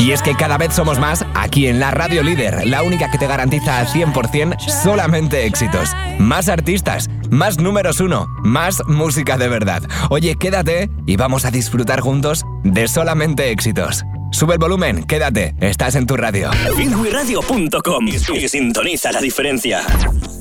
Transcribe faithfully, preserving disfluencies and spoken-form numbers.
Y es que cada vez somos más aquí en la Radio Líder, la única que te garantiza al cien por ciento solamente éxitos. Más artistas, más números uno, más música de verdad. Oye, quédate y vamos a disfrutar juntos de solamente éxitos. Sube el volumen, quédate, estás en tu radio. Feelgood Radio punto com y sintoniza la diferencia.